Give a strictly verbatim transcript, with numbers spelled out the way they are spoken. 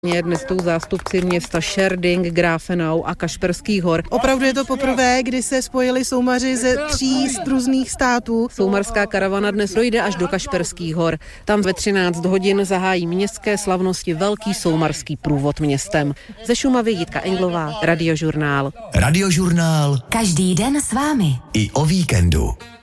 Dnes jsou zástupci města Scherding, Grafenau a Kašperských hor. Opravdu je to poprvé, kdy se spojili soumaři ze tří různých států. Soumařská karavana dnes dojde až do Kašperských hor. Tam ve třináct hodin zahájí městské slavnosti velký soumarský průvod městem. Ze Šumavy Jitka Englová, Radiožurnál. Radiožurnál. Každý den s vámi. I o víkendu.